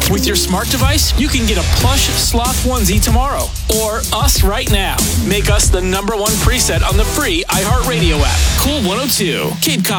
With your smart device, you can get a plush sloth onesie tomorrow. Or us right now. Make us the #1 preset on the free iHeartRadio app. Cool 102. Cape Cod.